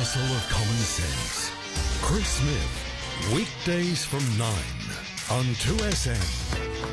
hustle of common sense. Chris Smith, weekdays from 9 on 2SM.